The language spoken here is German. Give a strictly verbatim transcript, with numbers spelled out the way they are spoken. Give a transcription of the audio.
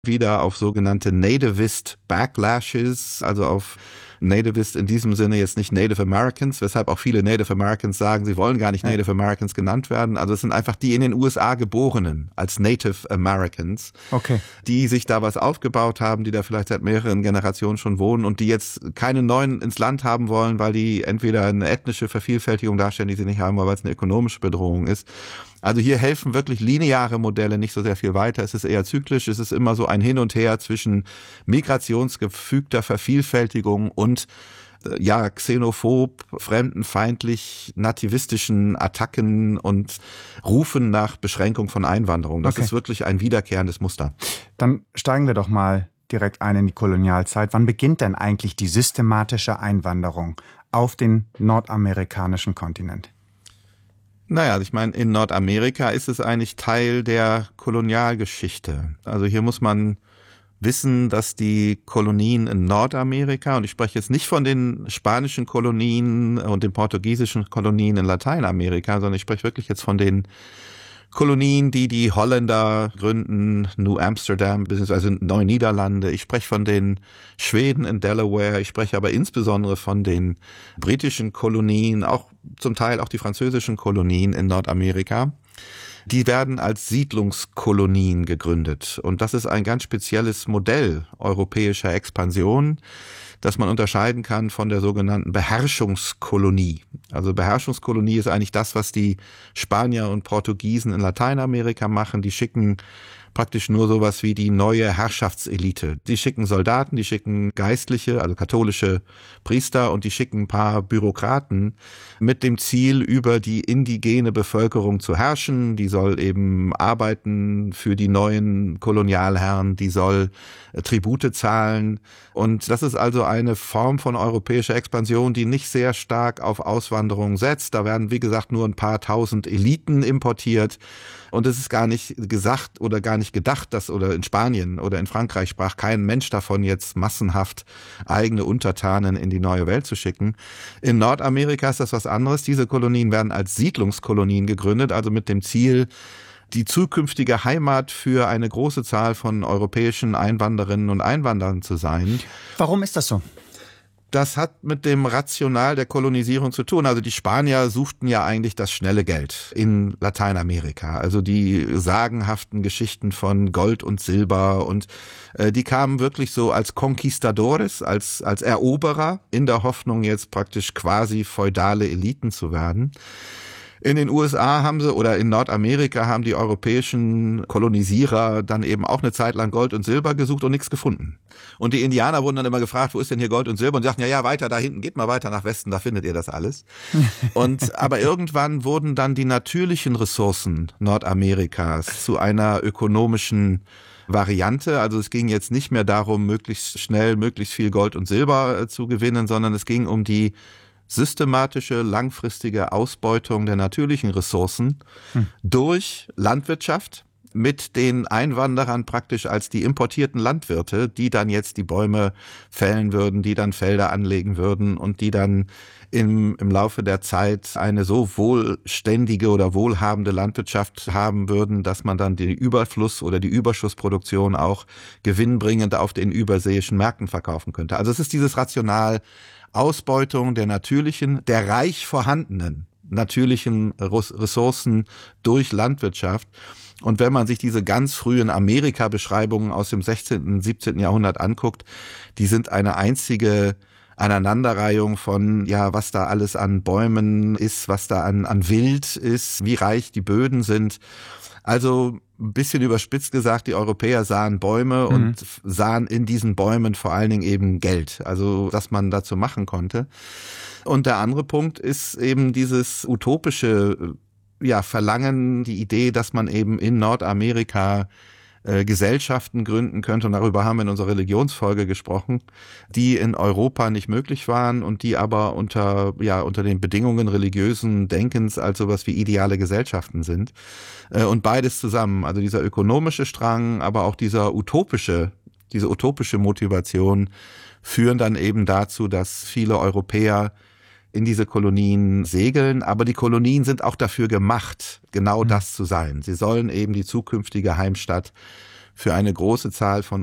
wieder auf sogenannte Nativist Backlashes, also auf Nativist in diesem Sinne jetzt nicht Native Americans, weshalb auch viele Native Americans sagen, sie wollen gar nicht Native Americans genannt werden. Also es sind einfach die in den U S A Geborenen als Native Americans, okay. die sich da was aufgebaut haben, die da vielleicht seit mehreren Generationen schon wohnen und die jetzt keine neuen ins Land haben wollen, weil die entweder eine ethnische Vervielfältigung darstellen, die sie nicht haben, oder weil es eine ökonomische Bedrohung ist. Also hier helfen wirklich lineare Modelle nicht so sehr viel weiter. Es ist eher zyklisch. Es ist immer so ein Hin und Her zwischen migrationsgefügter Vervielfältigung und ja xenophob, fremdenfeindlich, nativistischen Attacken und Rufen nach Beschränkung von Einwanderung. Das okay. ist wirklich ein wiederkehrendes Muster. Dann steigen wir doch mal direkt ein in die Kolonialzeit. Wann beginnt denn eigentlich die systematische Einwanderung auf den nordamerikanischen Kontinent? Naja, also ich meine, in Nordamerika ist es eigentlich Teil der Kolonialgeschichte. Also hier muss man wissen, dass die Kolonien in Nordamerika, und ich spreche jetzt nicht von den spanischen Kolonien und den portugiesischen Kolonien in Lateinamerika, sondern ich spreche wirklich jetzt von den Kolonien, die die Holländer gründen, New Amsterdam bzw. Neuniederlande. Ich spreche von den Schweden in Delaware. Ich spreche aber insbesondere von den britischen Kolonien, auch zum Teil auch die französischen Kolonien in Nordamerika. Die werden als Siedlungskolonien gegründet. Und das ist ein ganz spezielles Modell europäischer Expansion, das man unterscheiden kann von der sogenannten Beherrschungskolonie. Also Beherrschungskolonie ist eigentlich das, was die Spanier und Portugiesen in Lateinamerika machen. Die schicken praktisch nur sowas wie die neue Herrschaftselite. Die schicken Soldaten, die schicken Geistliche, also katholische Priester, und die schicken ein paar Bürokraten mit dem Ziel, über die indigene Bevölkerung zu herrschen. Die soll eben arbeiten für die neuen Kolonialherren, die soll Tribute zahlen. Und das ist also eine Form von europäischer Expansion, die nicht sehr stark auf Auswanderung setzt. Da werden, wie gesagt, nur ein paar tausend Eliten importiert. Und es ist gar nicht gesagt oder gar nicht gedacht, dass oder in Spanien oder in Frankreich sprach kein Mensch davon, jetzt massenhaft eigene Untertanen in die neue Welt zu schicken. In Nordamerika ist das was anderes. Diese Kolonien werden als Siedlungskolonien gegründet, also mit dem Ziel, die zukünftige Heimat für eine große Zahl von europäischen Einwanderinnen und Einwanderern zu sein. Warum ist das so? Das hat mit dem Rational der Kolonisierung zu tun. Also die Spanier suchten ja eigentlich das schnelle Geld in Lateinamerika. Also die sagenhaften Geschichten von Gold und Silber, und äh, die kamen wirklich so als Conquistadores, als als Eroberer, in der Hoffnung, jetzt praktisch quasi feudale Eliten zu werden. In den U S A haben sie, oder in Nordamerika haben die europäischen Kolonisierer dann eben auch eine Zeit lang Gold und Silber gesucht und nichts gefunden. Und die Indianer wurden dann immer gefragt, wo ist denn hier Gold und Silber? Und die sagten, ja, ja, weiter da hinten, geht mal weiter nach Westen, da findet ihr das alles. Und aber irgendwann wurden dann die natürlichen Ressourcen Nordamerikas zu einer ökonomischen Variante. Also es ging jetzt nicht mehr darum, möglichst schnell, möglichst viel Gold und Silber zu gewinnen, sondern es ging um die systematische, langfristige Ausbeutung der natürlichen Ressourcen hm. durch Landwirtschaft mit den Einwanderern praktisch als die importierten Landwirte, die dann jetzt die Bäume fällen würden, die dann Felder anlegen würden und die dann im, im Laufe der Zeit eine so wohlständige oder wohlhabende Landwirtschaft haben würden, dass man dann den Überfluss oder die Überschussproduktion auch gewinnbringend auf den überseeischen Märkten verkaufen könnte. Also es ist dieses Rational Ausbeutung der natürlichen, der reich vorhandenen natürlichen Ressourcen durch Landwirtschaft. Und wenn man sich diese ganz frühen Amerika-Beschreibungen aus dem sechzehnten, siebzehnten Jahrhundert anguckt, die sind eine einzige Aneinanderreihung von, ja, was da alles an Bäumen ist, was da an, an Wild ist, wie reich die Böden sind. Also ein bisschen überspitzt gesagt, die Europäer sahen Bäume mhm. und sahen in diesen Bäumen vor allen Dingen eben Geld, also was man dazu machen konnte. Und der andere Punkt ist eben dieses utopische ja, Verlangen, die Idee, dass man eben in Nordamerika äh, Gesellschaften gründen könnte, und darüber haben wir in unserer Religionsfolge gesprochen, die in Europa nicht möglich waren und die aber unter ja unter den Bedingungen religiösen Denkens als sowas wie ideale Gesellschaften sind. Äh, und beides zusammen, also dieser ökonomische Strang, aber auch dieser utopische, diese utopische Motivation führen dann eben dazu, dass viele Europäer in diese Kolonien segeln, aber die Kolonien sind auch dafür gemacht, genau das zu sein. Sie sollen eben die zukünftige Heimstatt für eine große Zahl von